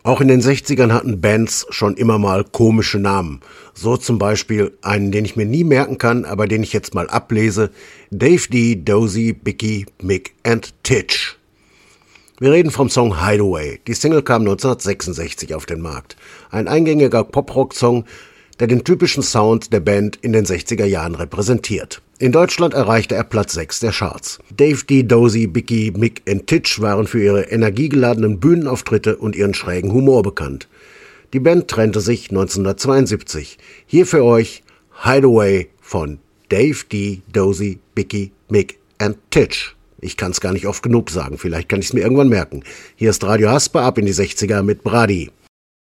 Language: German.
Auch in den 60ern hatten Bands schon immer mal komische Namen. So zum Beispiel einen, den ich mir nie merken kann, aber den ich jetzt mal ablese. Dave D, Dozy, Bicky, Mick and Titch. Wir reden vom Song Hideaway. Die Single kam 1966 auf den Markt. Ein eingängiger Pop-Rock-Song, der den typischen Sound der Band in den 60er Jahren repräsentiert. In Deutschland erreichte er Platz 6 der Charts. Dave D, Dozy, Bicky, Mick and Titch waren für ihre energiegeladenen Bühnenauftritte und ihren schrägen Humor bekannt. Die Band trennte sich 1972. Hier für euch Hideaway von Dave D, Dozy, Bicky, Mick and Titch. Ich kann es gar nicht oft genug sagen, vielleicht kann ich es mir irgendwann merken. Hier ist Radio Hasper ab in die 60er mit Brady.